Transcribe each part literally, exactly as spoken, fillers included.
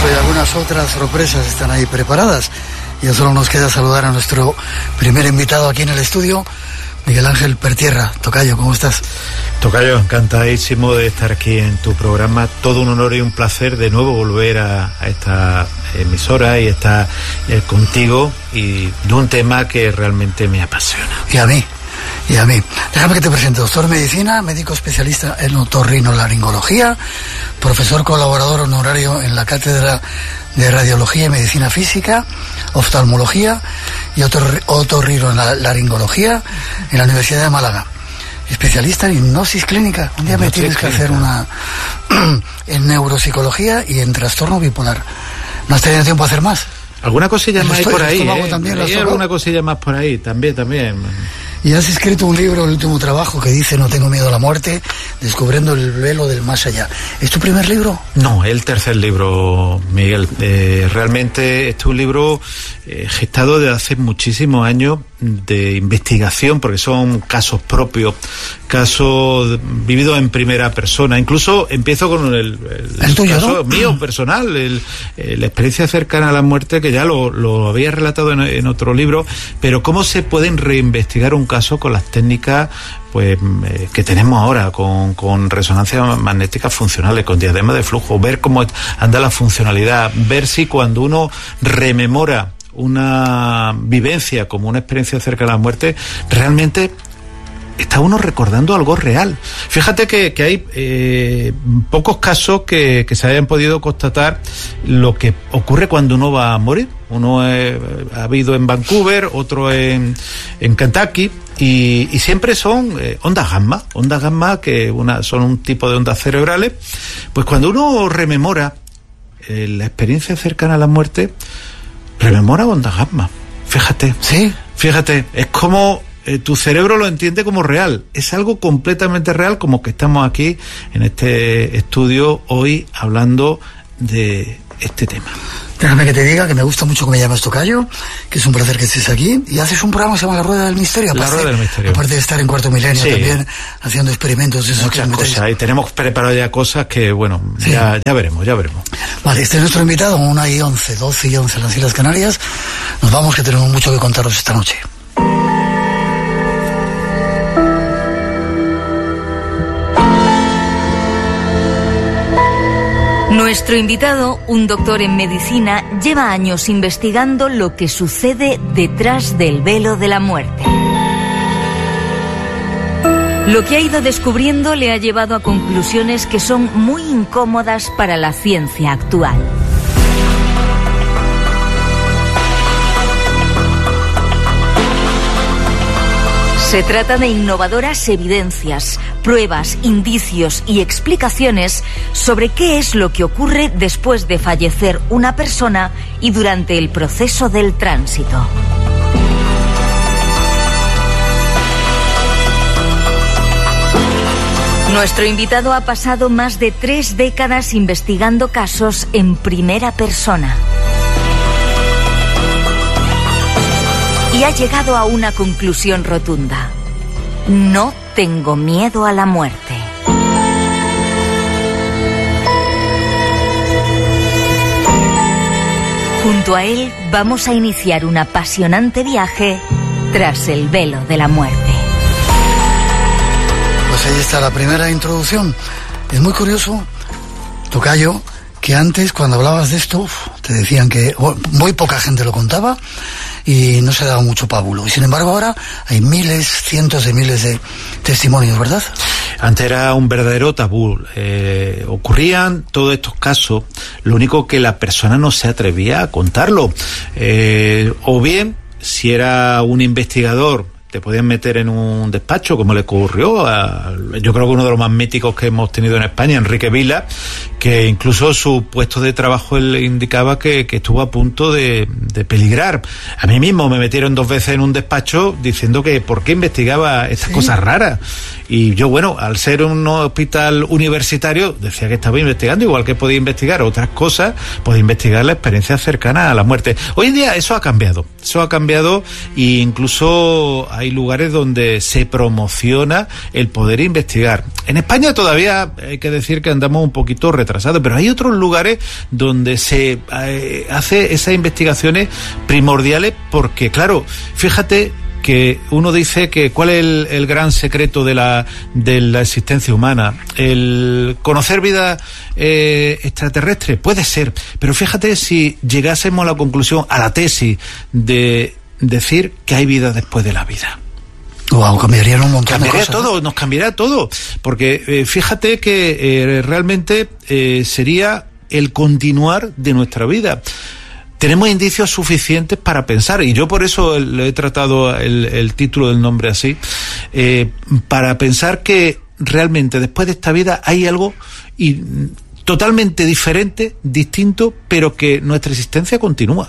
supuesto, y algunas otras sorpresas están ahí preparadas. Y solo nos queda saludar a nuestro primer invitado aquí en el estudio, Miguel Ángel Pertierra. Tocayo, ¿cómo estás? Tocayo, encantadísimo de estar aquí en tu programa. Todo un honor y un placer de nuevo volver a, a esta emisora y estar eh, contigo y de un tema que realmente me apasiona. Y a mí, y a mí. Déjame que te presente. Doctor en Medicina, médico especialista en otorrinolaringología, profesor colaborador honorario en la Cátedra de Radiología y Medicina Física, Oftalmología y otor- Otorrinolaringología en la Universidad de Málaga. Especialista en hipnosis clínica. Un día me tienes que hacer una en neuropsicología y en trastorno bipolar. ¿No has tenido tiempo a hacer más? Alguna cosilla más hay por ahí, ¿eh? También, hay alguna cosilla más por ahí, también, también. Y has escrito un libro, el último trabajo, que dice No tengo miedo a la muerte, descubriendo el velo del más allá. ¿Es tu primer libro? No, el tercer libro, Miguel. Eh, realmente este es un libro eh, gestado desde hace muchísimos años de investigación, porque son casos propios, casos vividos en primera persona. Incluso empiezo con el, el, ¿El tuyo, caso ¿no? mío personal, el, el, la experiencia cercana a la muerte, que ya lo, lo había relatado en, en otro libro, pero cómo se pueden reinvestigar un caso con las técnicas pues eh, que tenemos ahora, con, con resonancias magnéticas funcionales, con diadema de flujo, ver cómo anda la funcionalidad, ver si cuando uno rememora una vivencia como una experiencia cerca de la muerte, realmente está uno recordando algo real. Fíjate que, que hay eh, pocos casos que, que se hayan podido constatar lo que ocurre cuando uno va a morir. Uno eh, ha habido en Vancouver, otro en, en Kentucky, y, y siempre son eh, ondas gamma, ondas gamma que una, son un tipo de ondas cerebrales. Pues cuando uno rememora eh, la experiencia cercana a la muerte, rememora ondas gamma. Fíjate, sí, fíjate, es como eh, tu cerebro lo entiende como real. Es algo completamente real, como que estamos aquí en este estudio hoy hablando de este tema. Déjame que te diga que me gusta mucho que me llames Tocayo, que es un placer que estés aquí, y haces un programa que se llama La Rueda del Misterio. La Rueda del Misterio. Aparte de estar en Cuarto Milenio, sí, también haciendo experimentos de esos muchas cosas, y tenemos preparado ya cosas que, bueno, sí, ya, ya veremos, ya veremos. Vale, este es nuestro invitado, una y once, doce y once en las Islas Canarias. Nos vamos, que tenemos mucho que contaros esta noche. Nuestro invitado, un doctor en medicina, lleva años investigando lo que sucede detrás del velo de la muerte. Lo que ha ido descubriendo le ha llevado a conclusiones que son muy incómodas para la ciencia actual. Se trata de innovadoras evidencias, pruebas, indicios y explicaciones sobre qué es lo que ocurre después de fallecer una persona y durante el proceso del tránsito. Nuestro invitado ha pasado más de tres décadas investigando casos en primera persona. Y ha llegado a una conclusión rotunda. No tengo miedo a la muerte. Junto a él vamos a iniciar un apasionante viaje tras el velo de la muerte. Pues ahí está la primera introducción. Es muy curioso, Tocayo, que antes cuando hablabas de esto, uf, te decían que bueno, muy poca gente lo contaba y no se daba mucho pábulo. Y sin embargo ahora hay miles, cientos de miles de testimonios, ¿verdad? Antes era un verdadero tabú. Eh, ocurrían todos estos casos, lo único que la persona no se atrevía a contarlo. Eh, o bien, si era un investigador, te podían meter en un despacho, como le ocurrió a, yo creo que uno de los más míticos que hemos tenido en España, Enrique Vila, que incluso su puesto de trabajo él indicaba que, que estuvo a punto de, de peligrar. A mí mismo me metieron dos veces en un despacho diciendo que por qué investigaba estas ¿Sí? cosas raras. Y yo, bueno, al ser un hospital universitario, decía que estaba investigando, igual que podía investigar otras cosas, podía investigar la experiencia cercana a la muerte. Hoy en día eso ha cambiado, eso ha cambiado, e incluso hay hay lugares donde se promociona el poder investigar. En España todavía hay que decir que andamos un poquito retrasados, pero hay otros lugares donde se eh, hace esas investigaciones primordiales porque, claro, fíjate que uno dice que cuál es el, el gran secreto de la de la existencia humana, el conocer vida eh, extraterrestre, puede ser, pero fíjate si llegásemos a la conclusión, a la tesis de decir que hay vida después de la vida. Wow, cambiaría un montón cambiaría de cosas. todo, nos cambiaría todo, porque eh, fíjate que eh, realmente eh, sería el continuar de nuestra vida. Tenemos indicios suficientes para pensar, y yo por eso le he tratado el, el título del nombre así, eh, para pensar que realmente después de esta vida hay algo y, totalmente diferente, distinto, pero que nuestra existencia continúa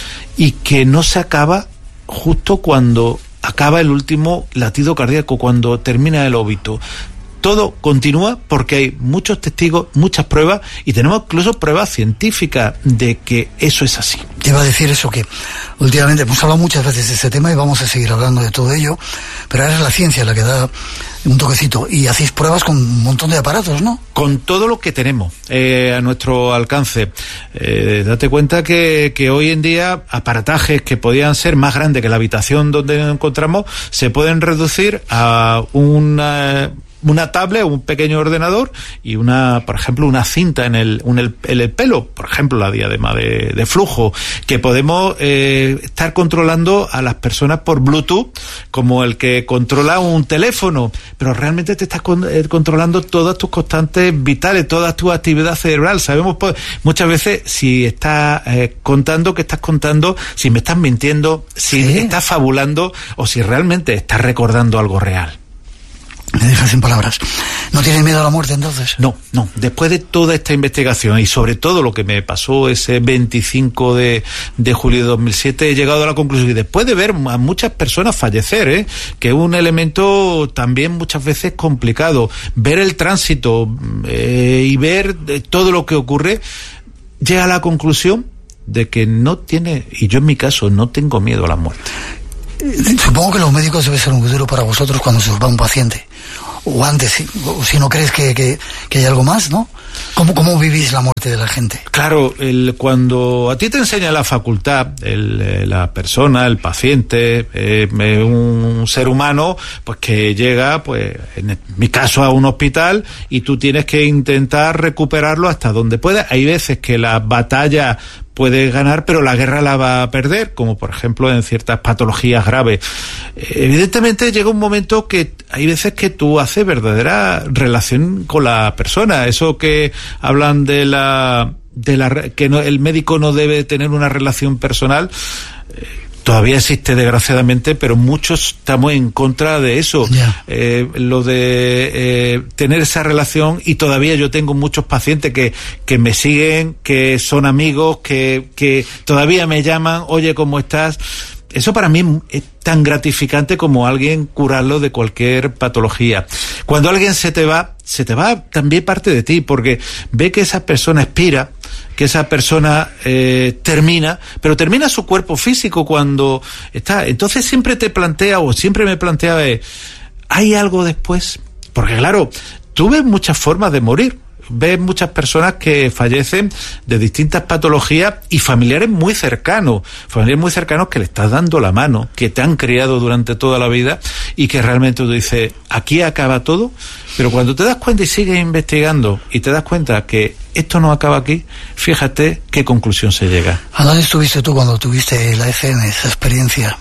y que no se acaba justo cuando acaba el último latido cardíaco, cuando termina el óbito. Todo continúa porque hay muchos testigos, muchas pruebas, y tenemos incluso pruebas científicas de que eso es así. Te iba a decir eso, que últimamente hemos hablado muchas veces de este tema y vamos a seguir hablando de todo ello, pero ahora es la ciencia la que da un toquecito, y hacéis pruebas con un montón de aparatos, ¿no? Con todo lo que tenemos eh, a nuestro alcance. Eh, date cuenta que, que hoy en día aparatajes que podían ser más grandes que la habitación donde nos encontramos se pueden reducir a una... una tablet, un pequeño ordenador y una, por ejemplo, una cinta en el, en el, en el pelo, por ejemplo, la diadema de, de flujo, que podemos eh, estar controlando a las personas por Bluetooth, como el que controla un teléfono, pero realmente te estás con, eh, controlando todas tus constantes vitales, toda tu actividad cerebral. Sabemos pues, muchas veces si estás eh, contando, que estás contando, si me estás mintiendo, si sí. estás fabulando o si realmente estás recordando algo real. Me dejas sin palabras. ¿No tienes miedo a la muerte entonces? No, no. Después de toda esta investigación y sobre todo lo que me pasó ese veinticinco de julio de dos mil siete, he llegado a la conclusión que después de ver a muchas personas fallecer, ¿eh? que es un elemento también muchas veces complicado, ver el tránsito eh, y ver todo lo que ocurre, llega a la conclusión de que no tiene, y yo en mi caso no tengo miedo a la muerte. Supongo que los médicos debe ser muy duro para vosotros cuando se os va un paciente. O antes, si, o si no crees que, que, que hay algo más, ¿no? ¿Cómo, cómo vivís la muerte de la gente? Claro, el, cuando a ti te enseña la facultad, el, la persona, el paciente, eh, un ser humano, pues que llega, pues en mi caso, a un hospital y tú tienes que intentar recuperarlo hasta donde puedas. Hay veces que la batalla puedes ganar, pero la guerra la va a perder, como por ejemplo en ciertas patologías graves. Evidentemente llega un momento que hay veces que tú haces verdadera relación con la persona. Eso que hablan de la de la que no, el médico no debe tener una relación personal, eh, todavía existe desgraciadamente, pero muchos estamos en contra de eso. Yeah. Eh, lo de eh, tener esa relación, y todavía yo tengo muchos pacientes que, que me siguen, que son amigos, que, que todavía me llaman, oye, ¿cómo estás? Eso para mí es tan gratificante como alguien curarlo de cualquier patología. Cuando alguien se te va, se te va también parte de ti, porque ve que esa persona expira, que esa persona eh, termina, pero termina su cuerpo físico cuando está. Entonces siempre te plantea, o siempre me planteaba, eh, ¿hay algo después? Porque claro, tú ves muchas formas de morir. Ves muchas personas que fallecen de distintas patologías y familiares muy cercanos, familiares muy cercanos que le estás dando la mano, que te han criado durante toda la vida y que realmente tú dices, aquí acaba todo, pero cuando te das cuenta y sigues investigando y te das cuenta que esto no acaba aquí, fíjate qué conclusión se llega. ¿A dónde estuviste tú cuando tuviste la F M, esa experiencia?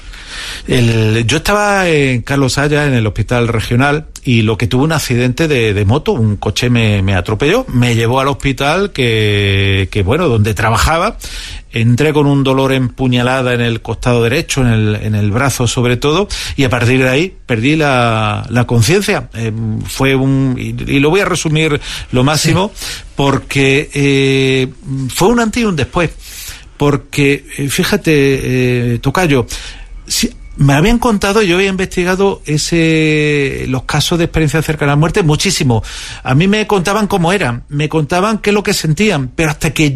El, yo estaba en Carlos Haya, en el hospital regional, y lo que tuve un accidente de, de moto, un coche me, me atropelló, me llevó al hospital que, que bueno, donde trabajaba. Entré con un dolor en puñalada en el costado derecho, en el, en el brazo sobre todo, y a partir de ahí perdí la, la conciencia. Eh, fue un, y, y lo voy a resumir lo máximo, sí. porque eh, fue un antes y un después. Porque, eh, fíjate, eh, tocayo, si, me habían contado, yo había investigado ese los casos de experiencia cercana a la muerte muchísimo. A mí me contaban cómo eran, me contaban qué es lo que sentían, pero hasta que yo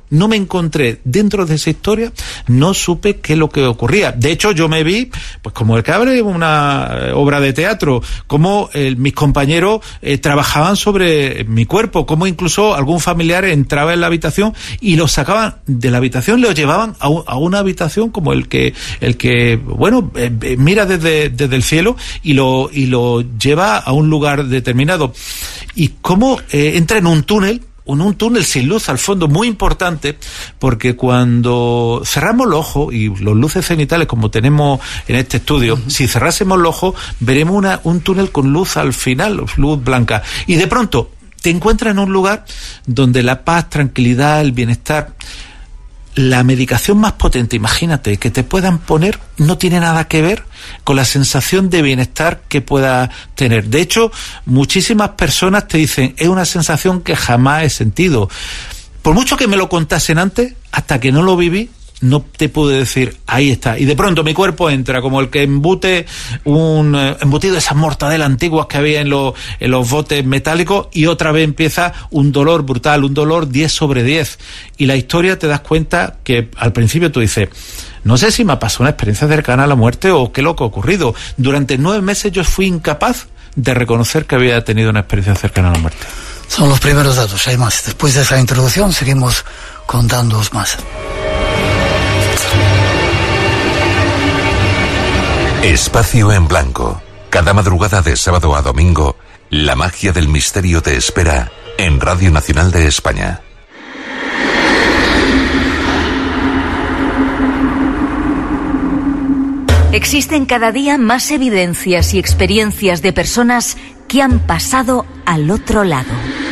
no me encontré dentro de esa historia, no supe qué es lo que ocurría. De hecho, yo me vi, pues como el que abre una obra de teatro, como eh, mis compañeros eh, trabajaban sobre mi cuerpo, como incluso algún familiar entraba en la habitación y los sacaban de la habitación, los llevaban a, un, a una habitación como el que, el que bueno, eh, eh, mira desde, desde el cielo y lo, y lo lleva a un lugar determinado. Y cómo eh, entra en un túnel, en un túnel sin luz al fondo, muy importante, porque cuando cerramos los ojos, y los luces cenitales como tenemos en este estudio, uh-huh. si cerrásemos los ojos, veremos una, un túnel con luz al final, luz blanca, y de pronto te encuentras en un lugar donde la paz, tranquilidad, el bienestar, la medicación más potente, imagínate, que te puedan poner, no tiene nada que ver con la sensación de bienestar que puedas tener. De hecho, muchísimas personas te dicen, es una sensación que jamás he sentido. Por mucho que me lo contasen antes, hasta que no lo viví, no te pude decir, ahí está. Y de pronto mi cuerpo entra como el que embute un eh, embutido de esas mortadelas antiguas que había en los, en los botes metálicos, y otra vez empieza un dolor brutal, un dolor diez sobre diez. Y la historia te das cuenta que al principio tú dices, no sé si me ha pasado una experiencia cercana a la muerte o qué es lo que ha ocurrido. Durante nueve meses yo fui incapaz de reconocer que había tenido una experiencia cercana a la muerte. Son los primeros datos, hay más. Después de esa introducción seguimos contándoos más. Espacio en Blanco. Cada madrugada de sábado a domingo, la magia del misterio te espera en Radio Nacional de España. Existen cada día más evidencias y experiencias de personas que han pasado al otro lado.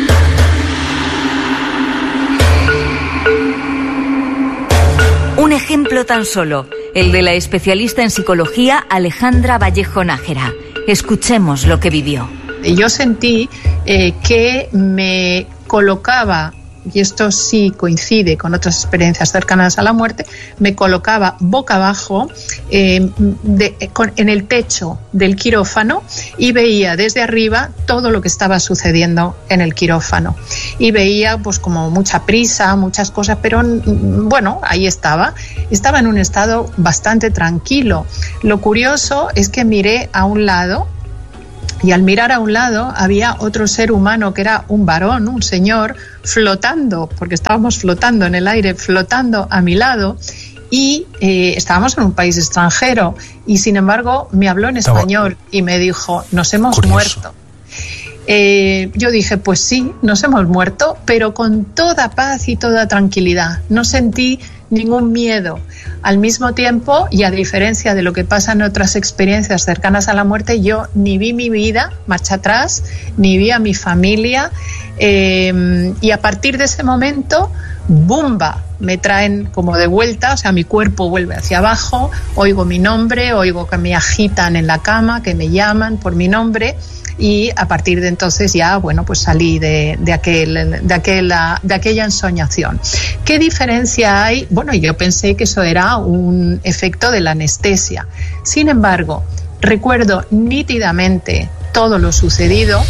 Un ejemplo tan solo, el de la especialista en psicología Alejandra Vallejo Nájera. Escuchemos lo que vivió. Yo sentí eh, que me colocaba, y esto sí coincide con otras experiencias cercanas a la muerte, me colocaba boca abajo eh, de, con, en el techo del quirófano y veía desde arriba todo lo que estaba sucediendo en el quirófano. Y veía pues como mucha prisa, muchas cosas, pero bueno, ahí estaba. Estaba en un estado bastante tranquilo. Lo curioso es que miré a un lado, y al mirar a un lado había otro ser humano que era un varón, un señor, flotando, porque estábamos flotando en el aire, flotando a mi lado, y eh, estábamos en un país extranjero, y sin embargo me habló en español y me dijo, nos hemos Curioso. muerto. Eh, yo dije, pues sí, nos hemos muerto, pero con toda paz y toda tranquilidad. No sentí ningún miedo. Al mismo tiempo, y a diferencia de lo que pasa en otras experiencias cercanas a la muerte, yo ni vi mi vida marcha atrás, ni vi a mi familia, eh, y a partir de ese momento, ¡bumba!, me traen como de vuelta, o sea, mi cuerpo vuelve hacia abajo, oigo mi nombre, oigo que me agitan en la cama, que me llaman por mi nombre. Y a partir de entonces ya, bueno, pues salí de, de, aquel, de, aquella, de aquella ensoñación. ¿Qué diferencia hay? Bueno, yo pensé que eso era un efecto de la anestesia. Sin embargo, recuerdo nítidamente todo lo sucedido.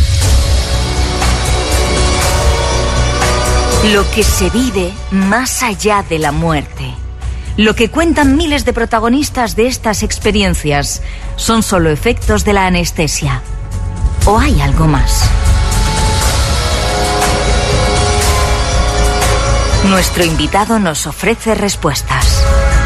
Lo que se vive más allá de la muerte. Lo que cuentan miles de protagonistas de estas experiencias son solo efectos de la anestesia. ¿O hay algo más? Nuestro invitado nos ofrece respuestas.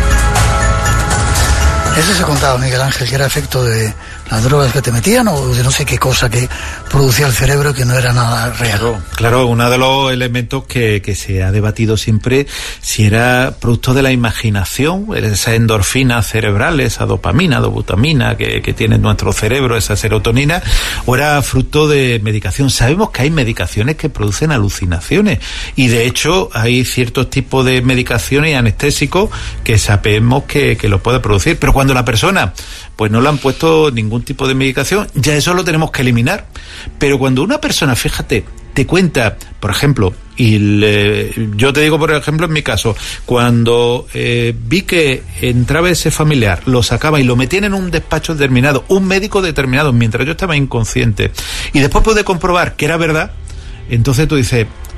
Eso se contaba, Miguel Ángel, que era efecto de las drogas que te metían o de no sé qué cosa que producía el cerebro que no era nada real. Claro, claro, uno de los elementos que, que se ha debatido siempre si era producto de la imaginación, esa endorfina cerebral, esa dopamina, dobutamina que, que tiene nuestro cerebro, esa serotonina, o era fruto de medicación. Sabemos que hay medicaciones que producen alucinaciones y de hecho hay ciertos tipos de medicaciones y anestésicos que sabemos que, que lo puede producir, pero cuando la persona pues no le han puesto ningún tipo de medicación, ya eso lo tenemos que eliminar. Pero cuando una persona, fíjate, te cuenta, por ejemplo, y le, yo te digo por ejemplo en mi caso, cuando eh, vi que entraba ese familiar, lo sacaba y lo metían en un despacho determinado, un médico determinado, mientras yo estaba inconsciente, y después pude comprobar que era verdad, entonces tú dices,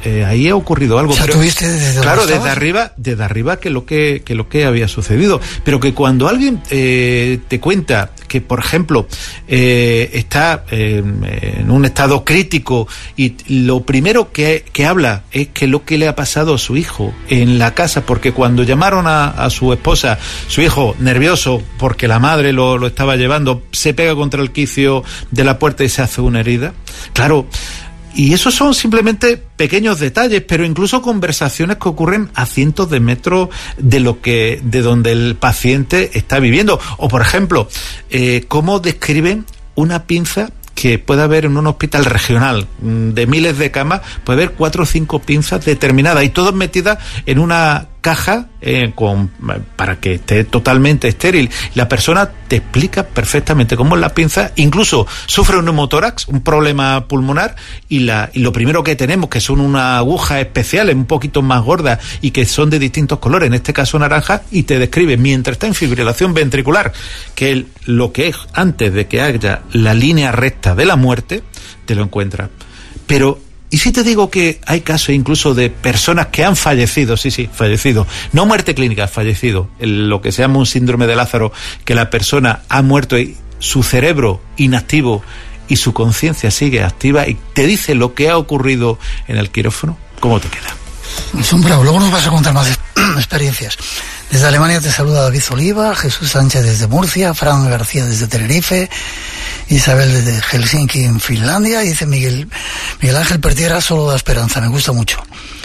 eh, ahí ha ocurrido algo. O sea, pero, ¿tuviste desde claro, desde arriba, desde arriba que lo que, que lo que había sucedido. Pero que cuando alguien eh, te cuenta que, por ejemplo, eh, está eh, en un estado crítico y lo primero que, que habla es que lo que le ha pasado a su hijo en la casa, porque cuando llamaron a, a su esposa, su hijo nervioso porque la madre lo, lo estaba llevando, se pega contra el quicio de la puerta y se hace una herida. Claro. Y esos son simplemente pequeños detalles, pero incluso conversaciones que ocurren a cientos de metros de lo que, de donde el paciente está viviendo. O, por ejemplo, eh, cómo describen una pinza que puede haber en un hospital regional de miles de camas, puede haber cuatro o cinco pinzas determinadas y todas metidas en una caja eh, con, para que esté totalmente estéril. La persona te explica perfectamente cómo es la pinza, incluso sufre un neumotórax, un problema pulmonar, y, la, y lo primero que tenemos, que son unas agujas especiales, un poquito más gordas y que son de distintos colores, en este caso naranja, y te describe, mientras está en fibrilación ventricular, que el, lo que es antes de que haya la línea recta de la muerte, te lo encuentras. Pero ¿y si te digo que hay casos incluso de personas que han fallecido? Sí, sí, fallecido. No muerte clínica, fallecido. El, lo que se llama un síndrome de Lázaro, que la persona ha muerto y su cerebro inactivo y su conciencia sigue activa y te dice lo que ha ocurrido en el quirófano. ¿Cómo te queda? Es un bravo. Luego nos vas a contar más experiencias. Desde Alemania te saluda David Oliva, Jesús Sánchez desde Murcia, Fran García desde Tenerife, Isabel desde Helsinki en Finlandia, y dice Miguel, Miguel Ángel Pertiera solo da esperanza, me gusta mucho.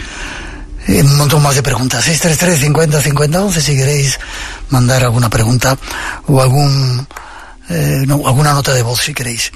Y un montón más de preguntas. seis tres tres, cincuenta, cincuenta, once si queréis mandar alguna pregunta o algún eh, no, alguna nota de voz si queréis.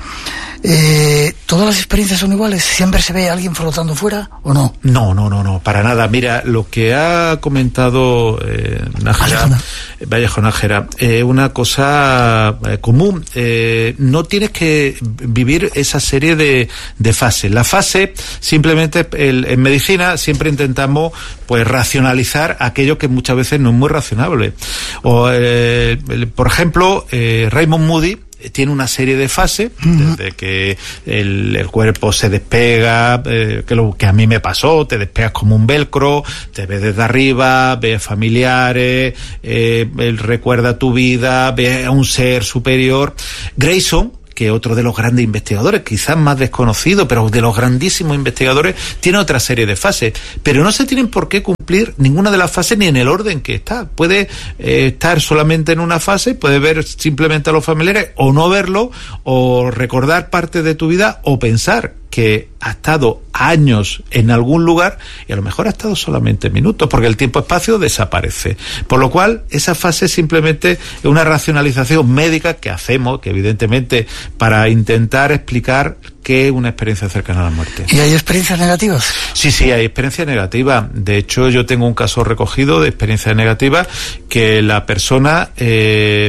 Eh, ¿Todas las experiencias son iguales? ¿Siempre se ve a alguien flotando fuera o no? No, no, no, no, para nada. Mira, lo que ha comentado eh, Nájera, Vallejo Nájera, eh, una cosa eh, común. Eh, no tienes que vivir esa serie de, de fases. La fase, simplemente, el, en medicina siempre intentamos pues racionalizar aquello que muchas veces no es muy razonable. O, eh, el, por ejemplo, eh, Raymond Moody tiene una serie de fases, uh-huh. desde que el, el cuerpo se despega, eh, que lo que a mí me pasó, te despegas como un velcro, te ves desde arriba, ves familiares, eh, él recuerda tu vida, ves a un ser superior. Grayson, que otro de los grandes investigadores, quizás más desconocido, pero de los grandísimos investigadores, tiene otra serie de fases, pero no se tienen por qué cumplir ninguna de las fases ni en el orden que está. Puede eh, estar solamente en una fase, puede ver simplemente a los familiares o no verlo, o recordar parte de tu vida, o pensar que ha estado años en algún lugar y a lo mejor ha estado solamente minutos, porque el tiempo-espacio desaparece. Por lo cual, esa fase simplemente es una racionalización médica que hacemos, que evidentemente para intentar explicar qué es una experiencia cercana a la muerte. ¿Y hay experiencias negativas? Sí, sí, hay experiencias negativas. De hecho, yo tengo un caso recogido de experiencias negativas que la persona eh,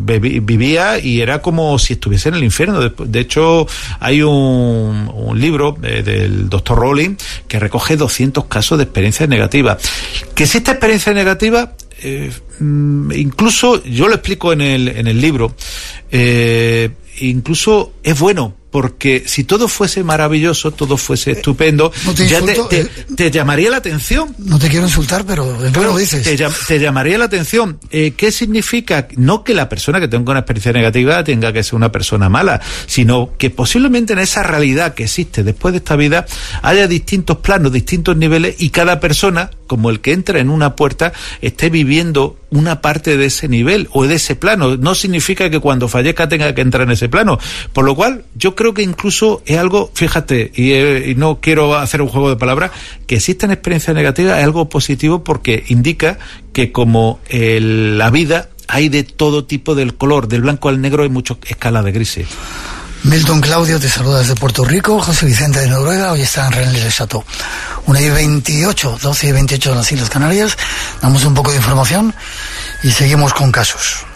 vivía y era como si estuviese en el infierno. De hecho, hay un, un libro eh, del doctor Rowling que recoge doscientos casos de experiencias negativas. Que si esta experiencia negativa, eh, incluso, yo lo explico en el, en el libro, eh, incluso es bueno. Porque si todo fuese maravilloso, todo fuese estupendo, no te ya insulto, te, eh, te, te llamaría la atención. No te quiero insultar, pero bueno, lo dices. Te, te llamaría la atención. Eh, ¿Qué significa? No que la persona que tenga una experiencia negativa tenga que ser una persona mala, sino que posiblemente en esa realidad que existe después de esta vida haya distintos planos, distintos niveles, y cada persona, como el que entra en una puerta, esté viviendo una parte de ese nivel o de ese plano. No significa que cuando fallezca tenga que entrar en ese plano. Por lo cual, yo creo que incluso es algo, fíjate, y, eh, y no quiero hacer un juego de palabras, que existen experiencias negativas es algo positivo, porque indica que como el, la vida hay de todo tipo del color, del blanco al negro, hay muchas escalas de grises. Milton Claudio te saluda desde Puerto Rico, José Vicente de Noruega, hoy está en Rennes le Chateau. una y veintiocho, doce y veintiocho en las Islas Canarias, damos un poco de información y seguimos con casos.